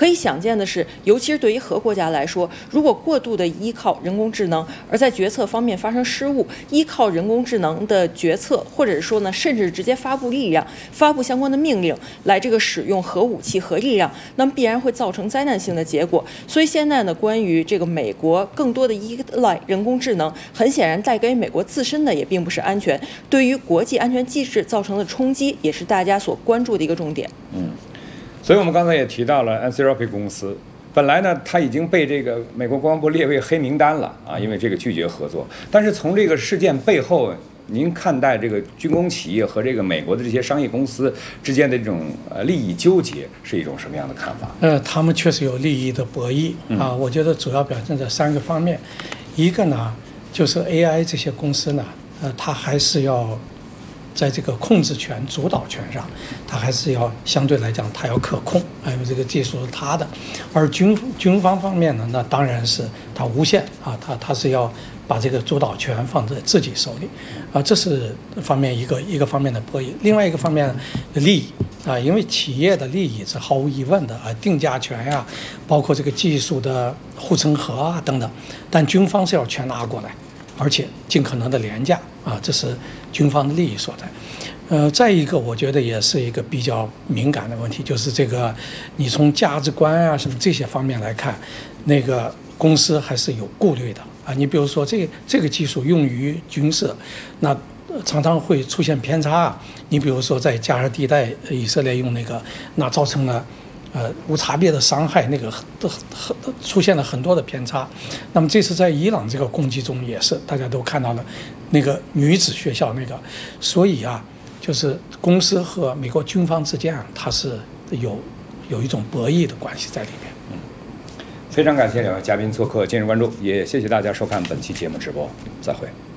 可以想见的是，尤其是对于核国家来说，如果过度的依靠人工智能，而在决策方面发生失误，依靠人工智能的决策，或者是说呢，甚至直接发布力量、发布相关的命令来这个使用核武器、核力量，那么必然会造成灾难性的结果。所以现在呢，关于这个美国更多的依赖人工智能，很显然带给美国自身的也并不是安全，对于国际安全机制造成的冲击，也是大家所关注的一个重点。 所以我们刚才也提到了 Anthropic 公司，本来呢，它已经被这个美国国防部列为黑名单了啊，因为这个拒绝合作。但是从这个事件背后，您看待这个军工企业和这个美国的这些商业公司之间的这种利益纠结是一种什么样的看法？ 他们确实有利益的博弈啊。我觉得主要表现在3个方面，一个呢就是 AI 这些公司呢，它还是要在这个控制权、主导权上，它还是要相对来讲它要可控，因为这个技术是它的。而军方方面呢，那当然是它无限啊，它是要把这个主导权放在自己手里啊，这是方面一个方面的博弈。另外一个方面的利益啊，因为企业的利益是毫无疑问的啊，定价权呀，包括这个技术的护城河啊等等，但军方是要全拿过来，而且尽可能的廉价啊，这是军方的利益所在。再一个，我觉得也是一个比较敏感的问题，就是这个你从价值观啊什么这些方面来看，那个公司还是有顾虑的啊。你比如说这个技术用于军事，那常常会出现偏差。你比如说在加沙地带，以色列用那个，那造成了无差别的伤害，那个出现了很多的偏差。那么这次在伊朗这个攻击中也是，大家都看到了那个女子学校那个，所以啊，就是公司和美国军方之间啊，它是有一种博弈的关系在里面。 非常感谢两位嘉宾做客今日关注，也谢谢大家收看本期节目直播，再会。